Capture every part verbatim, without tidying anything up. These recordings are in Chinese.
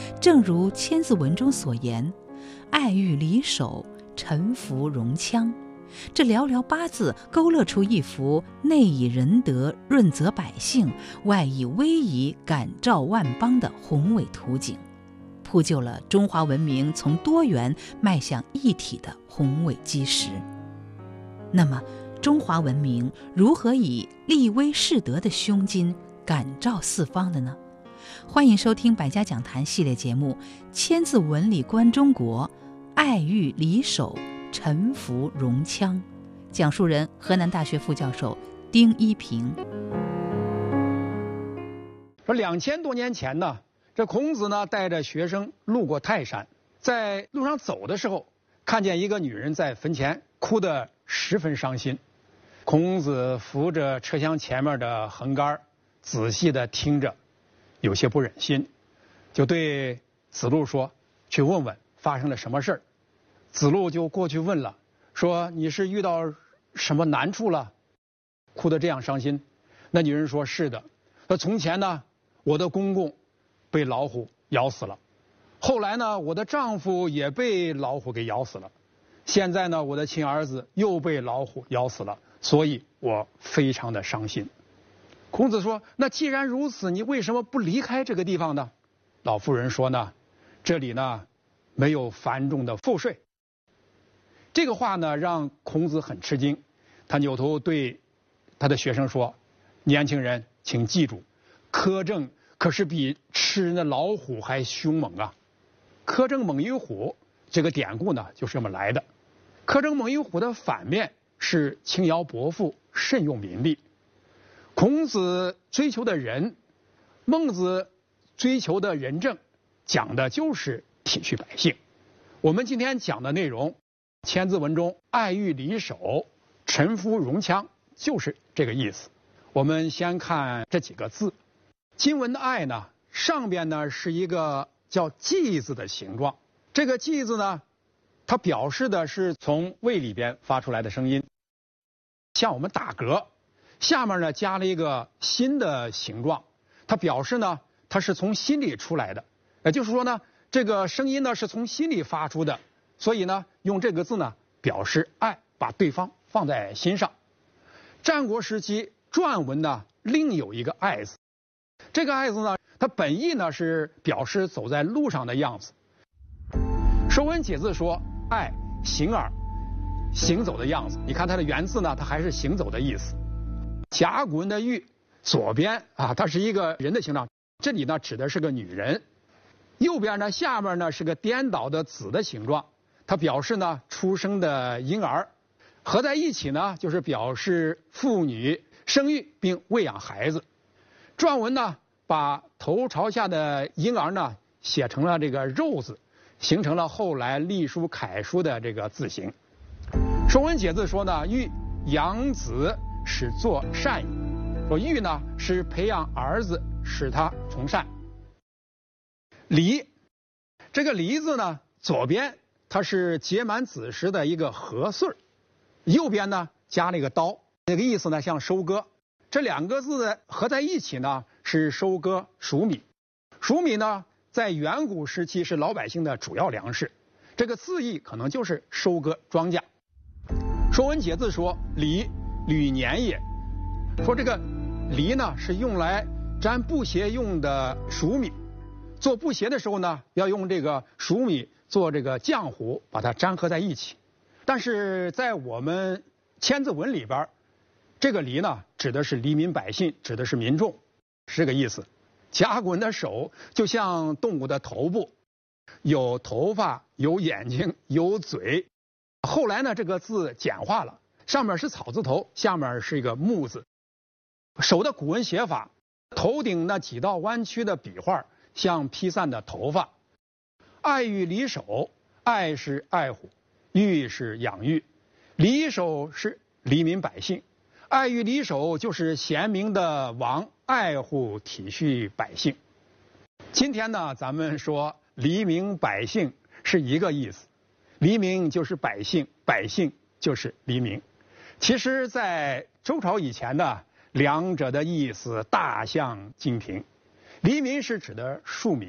正如《千字文》中所言，爱欲离手，臣服戎羌。这寥寥八字勾勒出一幅内以仁德润泽百姓，外以威仪感召万邦的宏伟图景，铺就了中华文明从多元迈向一体的宏伟基石。那么中华文明如何以立威示德的胸襟感召四方的呢？欢迎收听百家讲坛系列节目《千字文里观中国：爱欲离手，臣服戎羌》，讲述人河南大学副教授丁一平。 说两千多年前呢，这孔子呢带着学生路过泰山，在路上走的时候，看见一个女人在坟前哭得十分伤心。孔子扶着车厢前面的横杆，仔细地听着，有些不忍心，就对子路说：“去问问发生了什么事儿。”子路就过去问了，说：“你是遇到什么难处了？哭得这样伤心？”那女人说：“是的，说从前呢，我的公公被老虎咬死了，后来呢，我的丈夫也被老虎给咬死了，现在呢，我的亲儿子又被老虎咬死了，所以我非常的伤心。”孔子说：“那既然如此，你为什么不离开这个地方呢？”老妇人说呢：“这里呢，没有繁重的赋税。”这个话呢，让孔子很吃惊。他扭头对他的学生说：“年轻人，请记住，苛政可是比吃人的老虎还凶猛啊！苛政猛于虎，这个典故呢就是这么来的。苛政猛于虎的反面是轻徭薄赋，慎用民力。孔子追求的仁，孟子追求的仁政，讲的就是体恤百姓。我们今天讲的内容，千字文中爱欲离手，臣服戎羌，就是这个意思。我们先看这几个字。今文的爱呢，上边呢是一个叫稷字的形状，这个稷字呢，它表示的是从胃里边发出来的声音，像我们打嗝，下面呢加了一个心的形状，它表示呢它是从心里出来的，也就是说呢这个声音呢是从心里发出的，所以呢用这个字呢表示爱，把对方放在心上。战国时期篆文呢另有一个爱字，这个爱字呢它本意呢是表示走在路上的样子。说文解字说爱行耳，行走的样子，你看它的原字呢它还是行走的意思。甲骨文的玉，左边啊它是一个人的形状，这里呢指的是个女人，右边呢下面呢是个颠倒的子的形状，它表示呢出生的婴儿，合在一起呢就是表示妇女生育并喂养孩子。篆文呢把头朝下的婴儿呢写成了这个肉字，形成了后来隶书楷书的这个字形。说文解字说呢，欲养子使作善矣，说欲呢是培养儿子使他从善。离，这个离字呢左边它是结满子时的一个禾穗，右边呢加了一个刀，这个意思呢像收割。这两个字合在一起呢是收割黍米。黍米呢在远古时期是老百姓的主要粮食，这个字义可能就是收割庄稼。说文解字说离，履年也，说这个离呢是用来粘布鞋用的黍米，做布鞋的时候呢要用这个黍米做这个浆糊，把它粘合在一起。但是在我们千字文里边，这个离呢指的是黎民百姓，指的是民众，是这个意思。甲骨文的手就像动物的头部，有头发，有眼睛，有嘴。后来呢这个字简化了，上面是草字头，下面是一个木字。手的古文写法，头顶那几道弯曲的笔画像披散的头发。爱欲离手，爱是爱护，欲是养育，离手是黎民百姓。爱欲离手就是贤明的王爱护体恤百姓。今天呢咱们说黎民百姓是一个意思，黎民就是百姓，百姓就是黎民。其实在周朝以前呢，两者的意思大相径庭。黎民是指的庶民，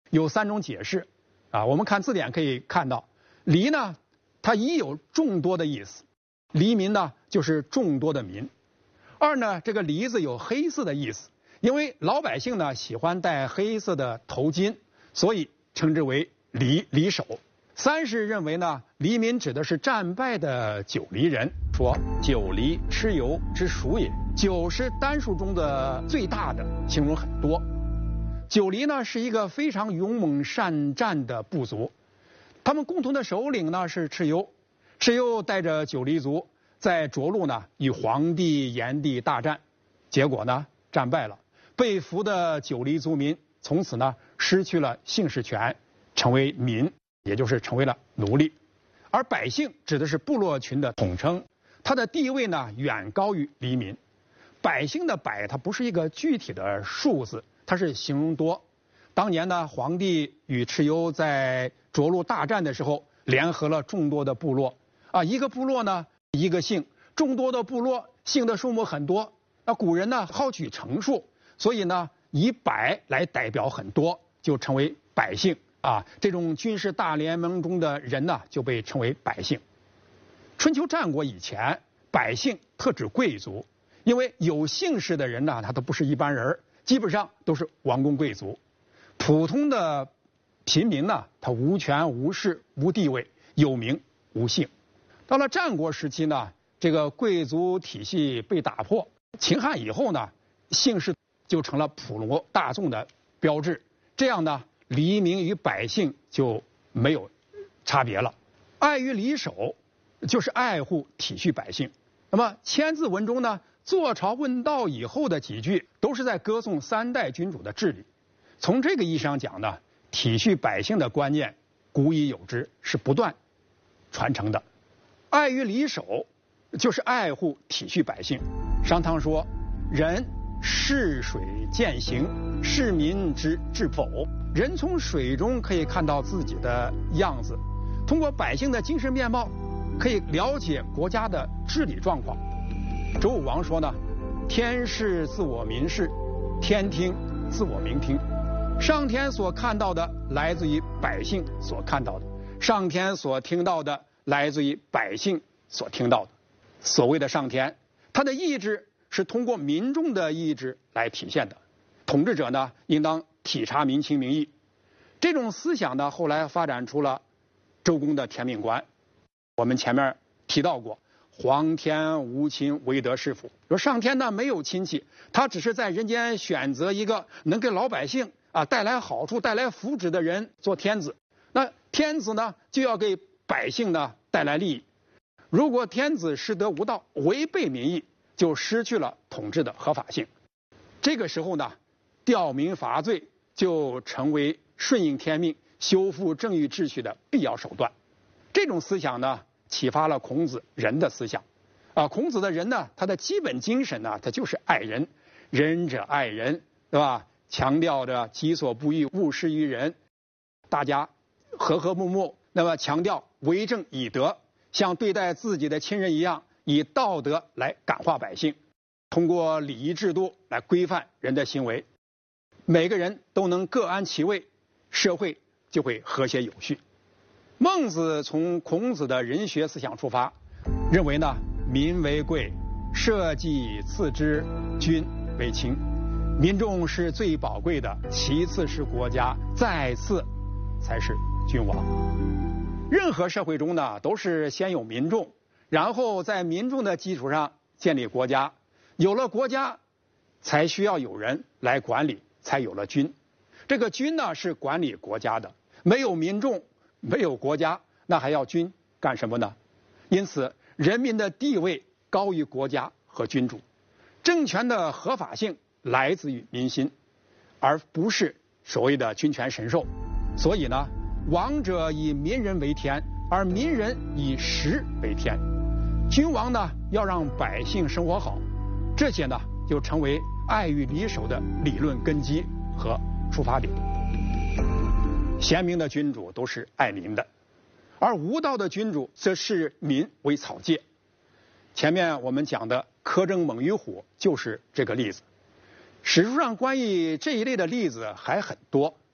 有三种解释，啊，我们看字典可以看到，黎呢，它一有众多的意思，黎民呢就是众多的民。二呢，这个黎字有黑色的意思，因为老百姓呢喜欢戴黑色的头巾，所以称之为黎黎首。三是认为呢，黎民指的是战败的九黎人，说九黎蚩尤之属也。九是单数中的最大的，形容很多。九黎呢是一个非常勇猛善战的部族，他们共同的首领呢是蚩尤。蚩尤带着九黎族在涿鹿呢与黄帝、炎帝大战，结果呢战败了，被俘的九黎族民从此呢失去了姓氏权，成为民，也就是成为了奴隶。而百姓指的是部落群的统称，它的地位呢远高于黎民。百姓的百，它不是一个具体的数字，它是形容多。当年呢，黄帝与蚩尤在涿鹿大战的时候，联合了众多的部落啊，一个部落呢一个姓，众多的部落姓的数目很多。那古人呢好取成数，所以呢以百来代表很多，就成为百姓啊。这种军事大联盟中的人呢就被称为百姓。春秋战国以前，百姓特指贵族。因为有姓氏的人呢，他都不是一般人，基本上都是王公贵族。普通的平民呢，他无权无势无地位，有名无姓。到了战国时期呢，这个贵族体系被打破。秦汉以后呢，姓氏就成了普罗大众的标志。这样呢，黎民与百姓就没有差别了。爱于黎首，就是爱护体恤百姓。那么《千字文》中呢，坐朝问道以后的几句都是在歌颂三代君主的治理。从这个意义上讲呢，体恤百姓的观念古已有之，是不断传承的。爱于黎首，就是爱护体恤百姓。商汤说：“人视水见形，视民之至否。”人从水中可以看到自己的样子，通过百姓的精神面貌，可以了解国家的治理状况。周武王说呢：“天视自我民视，天听自我民听。”上天所看到的来自于百姓所看到的，上天所听到的来自于百姓所听到的。所谓的上天，他的意志是通过民众的意志来体现的。统治者呢，应当体察民情民意。这种思想呢，后来发展出了周公的天命观。我们前面提到过，皇天无亲，唯德是辅。说上天呢没有亲戚，他只是在人间选择一个能给老百姓啊带来好处、带来福祉的人做天子。那天子呢就要给百姓呢带来利益。如果天子失德无道，违背民意，就失去了统治的合法性。这个时候呢，吊民伐罪就成为顺应天命、修复正义秩序的必要手段。这种思想呢，启发了孔子仁的思想。啊，孔子的仁呢，他的基本精神呢，他就是爱人，仁者爱人，对吧？强调着己所不欲，勿施于人，大家和和睦睦。那么强调为政以德，像对待自己的亲人一样，以道德来感化百姓，通过礼仪制度来规范人的行为，每个人都能各安其位，社会就会和谐有序。孟子从孔子的仁学思想出发，认为呢，民为贵，社稷次之，君为轻。民众是最宝贵的，其次是国家，再次才是君王。任何社会中呢，都是先有民众，然后在民众的基础上建立国家。有了国家，才需要有人来管理，才有了君。这个君呢，是管理国家的。没有民众，没有国家，那还要君干什么呢？因此，人民的地位高于国家和君主。政权的合法性来自于民心，而不是所谓的君权神授。所以呢，王者以民人为天，而民人以食为天。君王呢，要让百姓生活好，这些呢，就成为爱与离守的理论根基和出发点。贤明的君主都是爱民的，而无道的君主则视民为草芥。前面我们讲的苛政猛于虎就是这个例子。史书上关于这一类的例子还很多。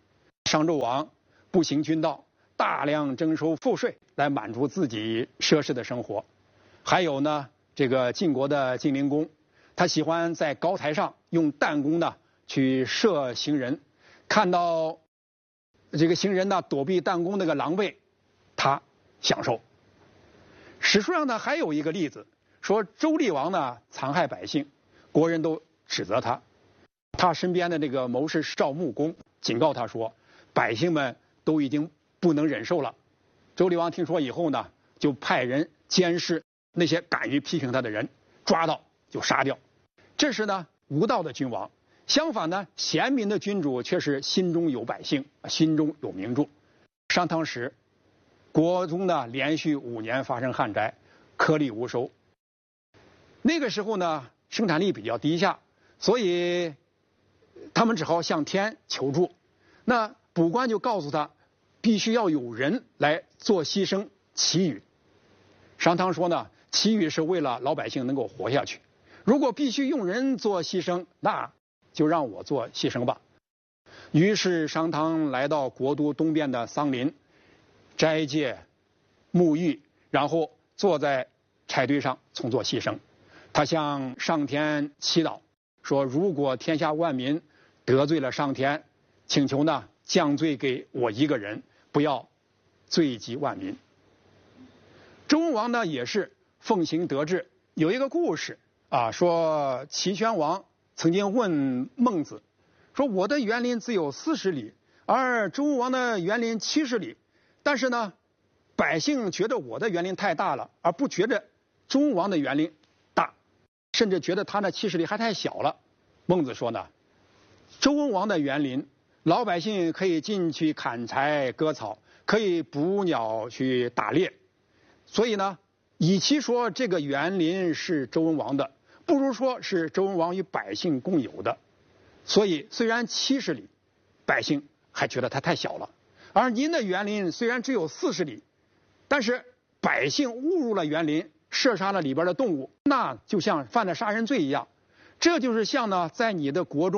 商纣王不行军道，大量征收赋税来满足自己奢侈的生活。还有呢，这个晋国的晋灵公，他喜欢在高台上用弹弓呢去射行人，看到这个行人呢躲避弹弓那个狼狈，他享受。史书上呢还有一个例子，说周厉王呢残害百姓，国人都指责他，他身边的那个谋士赵穆公警告他说，百姓们都已经不能忍受了。周厉王听说以后呢，就派人监视那些敢于批评他的人，抓到就杀掉。这是呢无道的君王。相反呢，贤明的君主却是心中有百姓，心中有明珠。商汤时，国中呢连续五年发生旱灾，颗粒无收。那个时候呢，生产力比较低下，所以他们只好向天求助。那卜官就告诉他，必须要有人来做牺牲祈雨。商汤说呢，祈雨是为了老百姓能够活下去，如果必须用人做牺牲，那就让我做牺牲吧。于是商汤来到国都东边的桑林，斋戒沐浴，然后坐在柴堆上从做牺牲。他向上天祈祷说，如果天下万民得罪了上天，请求呢降罪给我一个人，不要罪及万民。周文王呢也是奉行德治。有一个故事啊，说齐宣王曾经问孟子说，我的园林只有四十里，而周文王的园林七十里，但是呢百姓觉得我的园林太大了，而不觉得周文王的园林大，甚至觉得他那七十里还太小了。孟子说呢，周文王的园林，老百姓可以进去砍柴割草，可以捕鸟去打猎，所以呢，与其说这个园林是周文王的，不如说是周文王与百姓共有的。所以虽然七十里，百姓还觉得它太小了，而您的园林虽然只有四十里，但是百姓误入了园林，射杀了里边的动物，那就像犯了杀人罪一样。这就是像呢，在你的国中